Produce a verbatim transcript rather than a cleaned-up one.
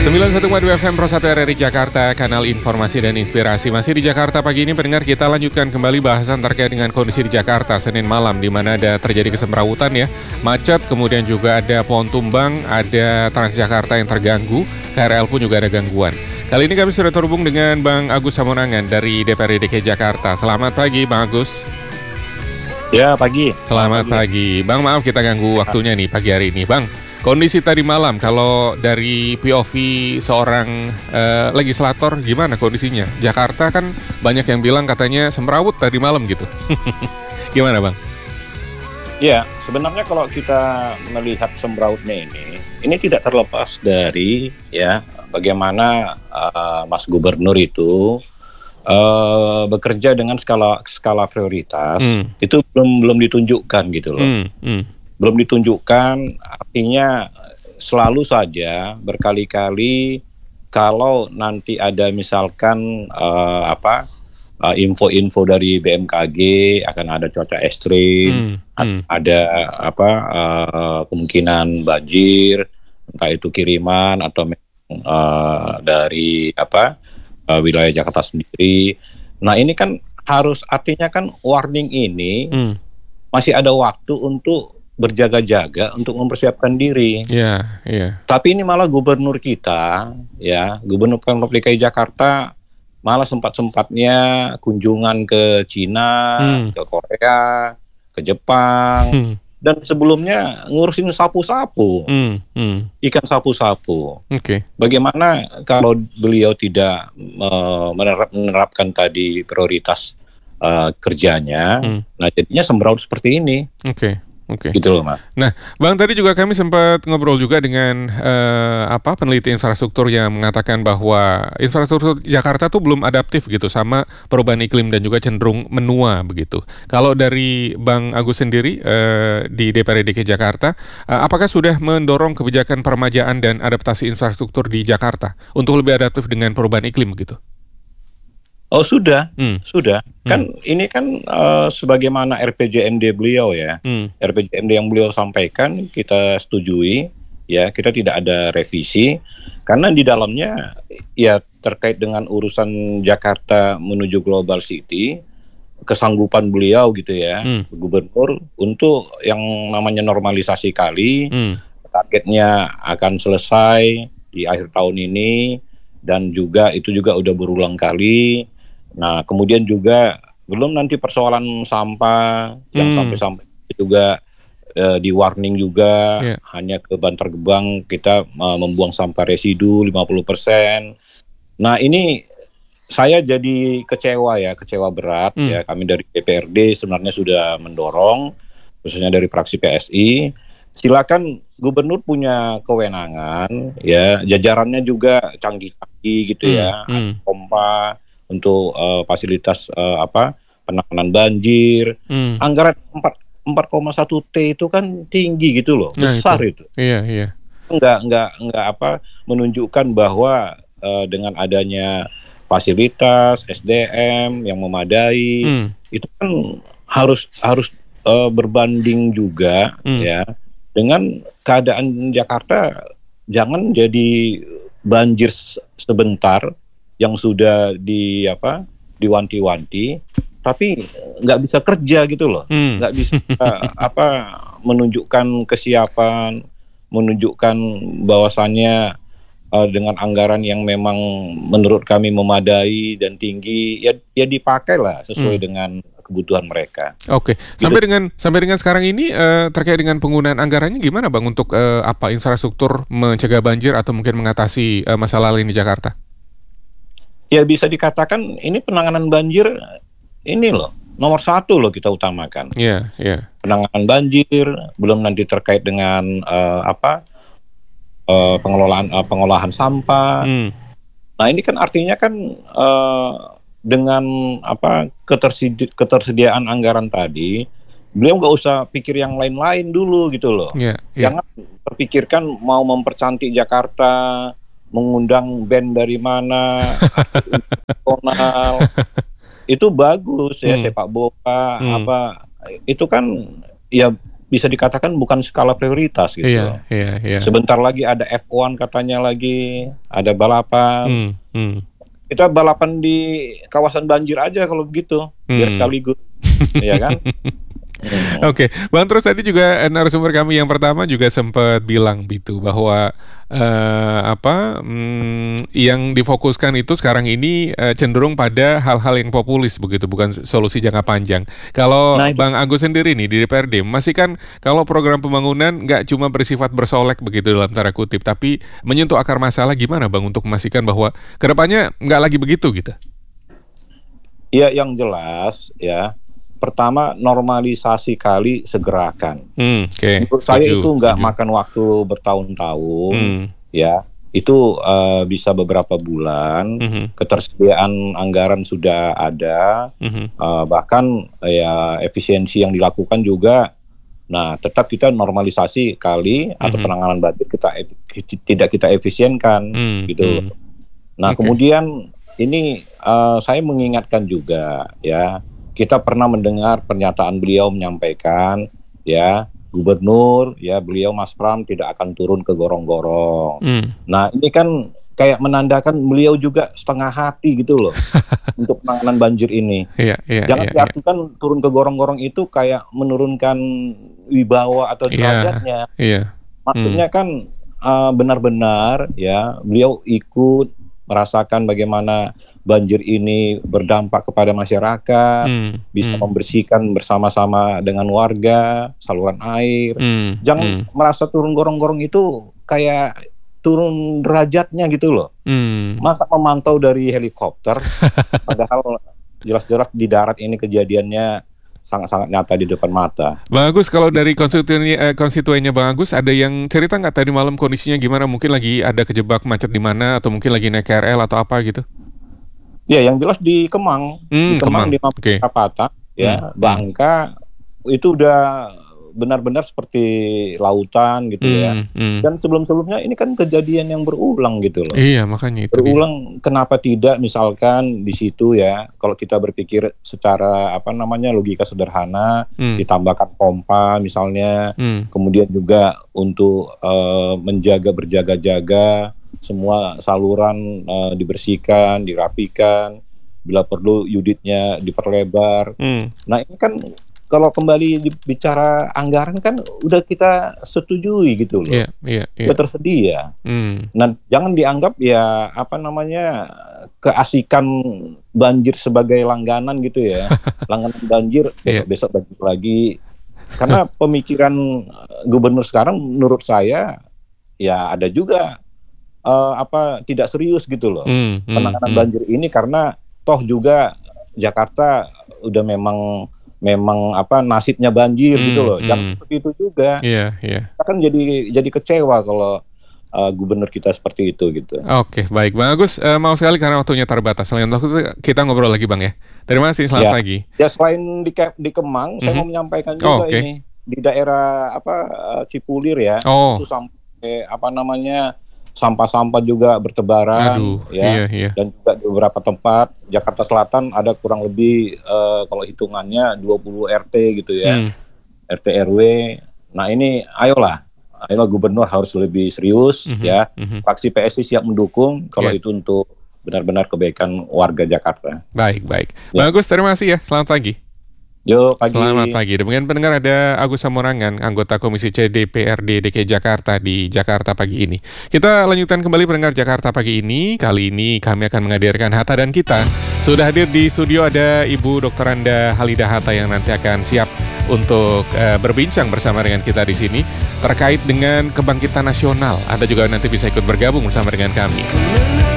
sembilan puluh satu koma dua F M Pro satu R R I Jakarta, kanal informasi dan inspirasi. Masih di Jakarta pagi ini, pendengar, kita lanjutkan kembali bahasan terkait dengan kondisi di Jakarta Senin malam, di mana ada terjadi kesemrawutan ya, macet, kemudian juga ada pohon tumbang, ada Transjakarta yang terganggu, K R L pun juga ada gangguan. Kali ini kami sudah terhubung dengan Bang Agus Samonangan dari D P R D D K I Jakarta. Selamat pagi, Bang Agus. Ya, pagi. Selamat pagi. pagi. Bang, maaf kita ganggu waktunya nih pagi hari ini. Bang, kondisi tadi malam, kalau dari P O V seorang uh, legislator, gimana kondisinya? Jakarta kan banyak yang bilang katanya semrawut tadi malam gitu. Gimana, Bang? Ya, sebenarnya kalau kita melihat semrawutnya ini, ini tidak terlepas dari ya bagaimana uh, Mas Gubernur itu uh, bekerja dengan skala skala prioritas, hmm. itu belum belum ditunjukkan gitu loh. Hmm. Hmm. Belum ditunjukkan, artinya selalu saja berkali-kali kalau nanti ada misalkan uh, apa uh, info-info dari B M K G akan ada cuaca ekstrim, hmm, hmm. ada apa uh, kemungkinan banjir, entah itu kiriman atau uh, dari apa uh, wilayah Jakarta sendiri. Nah, ini kan harus, artinya kan warning ini hmm. masih ada waktu untuk berjaga-jaga untuk mempersiapkan diri. Iya, yeah, iya. Yeah. Tapi ini malah gubernur kita, ya, Gubernur Pemprov D K I Jakarta malah sempat-sempatnya kunjungan ke Cina, hmm. ke Korea, ke Jepang, hmm. dan sebelumnya ngurusin sapu-sapu, hmm. Hmm. ikan sapu-sapu. Oke. Okay. Bagaimana kalau beliau tidak uh, menerap, menerapkan tadi prioritas uh, kerjanya, hmm. nah jadinya sembraut seperti ini. Oke. Okay. Oke. Okay. Gitu loh, Mas. Nah, Bang, tadi juga kami sempat ngobrol juga dengan uh, apa peneliti infrastruktur yang mengatakan bahwa infrastruktur Jakarta tuh belum adaptif gitu sama perubahan iklim dan juga cenderung menua begitu. Kalau dari Bang Agus sendiri uh, di D P R D D K I Jakarta, uh, apakah sudah mendorong kebijakan peremajaan dan adaptasi infrastruktur di Jakarta untuk lebih adaptif dengan perubahan iklim gitu? Oh sudah, hmm. sudah. Kan hmm. ini kan uh, sebagaimana R P J M D beliau ya, hmm. R P J M D yang beliau sampaikan kita setujui, ya kita tidak ada revisi karena di dalamnya ya terkait dengan urusan Jakarta menuju Global City, kesanggupan beliau gitu ya, hmm. Gubernur untuk yang namanya normalisasi kali, hmm. targetnya akan selesai di akhir tahun ini dan juga itu juga udah berulang kali. Nah, kemudian juga belum nanti persoalan sampah hmm. yang sampai-sampai juga uh, di warning juga, yeah. hanya ke Bantar Gebang kita uh, membuang sampah residu lima puluh persen. Nah, ini saya jadi kecewa ya, kecewa berat hmm. ya. Kami dari D P R D sebenarnya sudah mendorong, khususnya dari fraksi P S I, silakan Gubernur punya kewenangan ya, jajarannya juga canggih-canggih gitu hmm. ya, hmm. pompa untuk uh, fasilitas uh, apa penanganan banjir, hmm. anggaran empat koma satu T itu kan tinggi gitu loh, nah, besar itu. itu. Iya, iya. Enggak enggak enggak apa menunjukkan bahwa uh, dengan adanya fasilitas S D M yang memadai, hmm. itu kan harus harus uh, berbanding juga hmm. ya dengan keadaan Jakarta. Jangan jadi banjir sebentar yang sudah di apa diwanti-wanti, tapi nggak bisa kerja gitu loh, hmm. nggak bisa apa menunjukkan kesiapan, menunjukkan bahwasannya uh, dengan anggaran yang memang menurut kami memadai dan tinggi, ya ya dipakai lah sesuai hmm. dengan kebutuhan mereka. Oke, sampai gitu. dengan sampai dengan sekarang ini uh, terkait dengan penggunaan anggarannya gimana, Bang, untuk uh, apa infrastruktur mencegah banjir atau mungkin mengatasi uh, masalah lain di Jakarta? Ya bisa dikatakan ini penanganan banjir ini loh nomor satu loh kita utamakan. Iya, yeah, iya. Yeah. Penanganan banjir, belum nanti terkait dengan uh, apa uh, pengelolaan uh, pengolahan sampah. Hmm. Nah ini kan artinya kan uh, dengan apa ketersedi- ketersediaan anggaran tadi, beliau nggak usah pikir yang lain-lain dulu gitu loh. Yeah, yeah. Jangan terpikirkan mau mempercantik Jakarta, mengundang band dari mana, nasional, itu bagus ya, hmm. sepak bola, hmm. apa, itu kan ya bisa dikatakan bukan skala prioritas gitu. Iya, iya, iya. Sebentar lagi ada F satu katanya lagi, ada balapan. Hmm, hmm. Kita balapan di kawasan banjir aja kalau begitu, hmm. biar sekaligus, ya kan? Hmm. Oke, okay. Bang, terus tadi juga narasumber kami yang pertama juga sempat bilang gitu bahwa uh, apa hmm, yang difokuskan itu sekarang ini uh, cenderung pada hal-hal yang populis begitu, bukan solusi jangka panjang. Kalau nah, Bang Agus sendiri nih di D P R D, masih kan kalau program pembangunan nggak cuma bersifat bersolek begitu dalam tanda kutip, tapi menyentuh akar masalah, gimana Bang untuk memastikan bahwa kedepannya nggak lagi begitu gitu? Iya, yang jelas ya. Pertama, normalisasi kali segerakan. Hmm, okay. Menurut saya setuju, itu nggak makan waktu bertahun-tahun, hmm. ya. Itu uh, bisa beberapa bulan. Hmm. Ketersediaan anggaran sudah ada, hmm. uh, bahkan ya efisiensi yang dilakukan juga. Nah, tetap kita normalisasi kali hmm. atau penanganan banjir kita tidak kita efisienkan, hmm. gitu. Hmm. Nah, okay. kemudian ini uh, saya mengingatkan juga, ya. Kita pernah mendengar pernyataan beliau menyampaikan, ya, gubernur, ya, beliau Mas Pram tidak akan turun ke gorong-gorong. Mm. Nah, ini kan kayak menandakan beliau juga setengah hati gitu loh untuk penanganan banjir ini. Yeah, yeah, Jangan yeah, diartikan yeah. turun ke gorong-gorong itu kayak menurunkan wibawa atau derajatnya. Yeah, yeah. Maksudnya mm. kan uh, benar-benar, ya, beliau ikut merasakan bagaimana banjir ini berdampak kepada masyarakat, hmm, bisa hmm. membersihkan bersama-sama dengan warga, saluran air. Hmm, Jangan hmm. merasa turun gorong-gorong itu kayak turun derajatnya gitu loh. Hmm. Masa memantau dari helikopter, padahal jelas-jelas di darat ini kejadiannya sangat-sangat nyata di depan mata. Bang Agus, kalau dari konstituennya, eh, konstituennya Bang Agus, ada yang cerita nggak tadi malam kondisinya gimana? Mungkin lagi ada kejebak macet di mana, atau mungkin lagi naik K R L atau apa gitu? Ya, yang jelas di Kemang, hmm, di Kemang, Kemang. Di Mampang okay. Perapatan, ya, hmm. Bangka, itu udah benar-benar seperti lautan gitu hmm, ya. Hmm. Dan sebelum-sebelumnya ini kan kejadian yang berulang gitu loh. Iya, makanya itu. Berulang, dia. Kenapa tidak misalkan di situ ya, kalau kita berpikir secara apa namanya logika sederhana, hmm. ditambahkan pompa misalnya, hmm. kemudian juga untuk uh, menjaga berjaga-jaga, semua saluran uh, dibersihkan, dirapikan, bila perlu unitnya diperlebar. Hmm. Nah, ini kan kalau kembali bicara anggaran kan udah kita setujui gitu loh, yeah, yeah, yeah. udah tersedia. Mm. Nah, jangan dianggap ya apa namanya keasikan banjir sebagai langganan gitu ya, langganan banjir besok-besok banjir lagi. Karena pemikiran gubernur sekarang menurut saya ya ada juga uh, apa tidak serius gitu loh mm, mm, penanganan mm. banjir ini, karena toh juga Jakarta udah memang memang apa nasibnya banjir hmm, gitu loh. Jangan hmm. seperti itu juga. Iya, yeah, iya. Yeah. Kita kan jadi jadi kecewa kalau uh, gubernur kita seperti itu gitu. Oke, okay, baik Bang Agus, uh, mau sekali karena waktunya terbatas. Selain waktu kita ngobrol lagi Bang ya. Terima kasih, selamat ya. pagi. Ya, selain di di Kemang, mm-hmm. saya mau menyampaikan juga oh, okay. ini di daerah apa uh, Cipulir ya. Oh. Itu sampai apa namanya sampah-sampah juga bertebaran. Aduh, ya, iya, iya. Dan juga di beberapa tempat Jakarta Selatan ada kurang lebih uh, kalau hitungannya dua puluh R T gitu ya, hmm. R T R W. Nah ini ayolah, ayolah gubernur harus lebih serius mm-hmm, ya. Mm-hmm. Fraksi P S I siap mendukung kalau yeah. itu untuk benar-benar kebaikan warga Jakarta. Baik, baik. Ya. Bagus, terima kasih ya. Selamat pagi. Yo, pagi. Selamat pagi. Demikian pendengar, ada Agus Samurangan, anggota Komisi C D P R D D K I Jakarta di Jakarta pagi ini. Kita lanjutkan kembali pendengar Jakarta pagi ini. Kali ini kami akan menghadirkan Hatta dan Kita. Sudah hadir di studio ada Ibu Doktor Anda Halida Hatta yang nanti akan siap untuk uh, berbincang bersama dengan kita di sini terkait dengan kebangkitan nasional. Anda juga nanti bisa ikut bergabung bersama dengan kami.